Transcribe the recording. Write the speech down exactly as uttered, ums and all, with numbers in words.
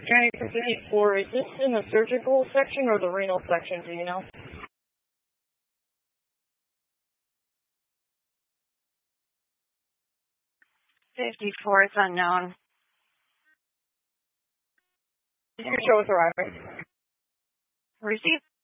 Okay, fifty-four, is this in the surgical section or the renal section, do you know? fifty-four is unknown. You can show us arriving. Receive.